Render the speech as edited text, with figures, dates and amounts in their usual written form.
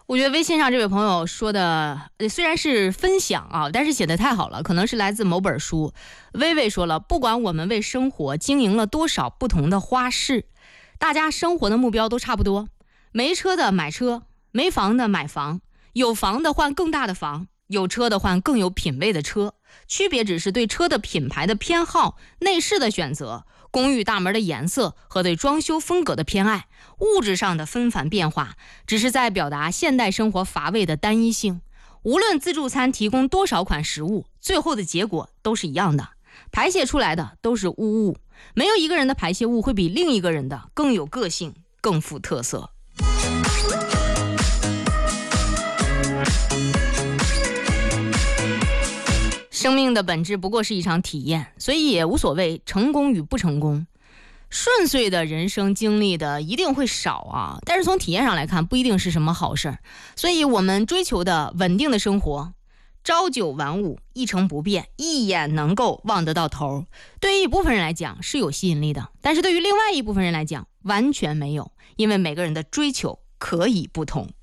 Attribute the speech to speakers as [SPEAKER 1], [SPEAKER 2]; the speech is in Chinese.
[SPEAKER 1] 我觉得微信上这位朋友说的虽然是分享啊，但是写得太好了，可能是来自某本书。微微说了，不管我们为生活经营了多少不同的花式，大家生活的目标都差不多，没车的买车，没房的买房，有房的换更大的房，有车的换更有品位的车，区别只是对车的品牌的偏好、内饰的选择、公寓大门的颜色和对装修风格的偏爱。物质上的纷繁变化只是在表达现代生活乏味的单一性。无论自助餐提供多少款食物，最后的结果都是一样的，排泄出来的都是污物。没有一个人的排泄物会比另一个人的更有个性，更富特色。生命的本质不过是一场体验，所以也无所谓成功与不成功。顺遂的人生经历的一定会少啊，但是从体验上来看，不一定是什么好事。所以我们追求的稳定的生活，朝九晚五，一成不变，一眼能够望得到头，对于一部分人来讲是有吸引力的，但是对于另外一部分人来讲完全没有，因为每个人的追求可以不同。